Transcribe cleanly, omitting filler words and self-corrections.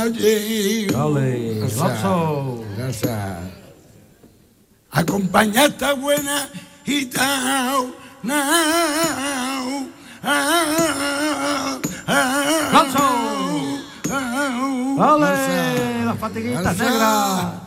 allí. Ole, Alonso. Gracias. Acompaña esta buena gitana. Alonso. Ole, las fatiguitas negras.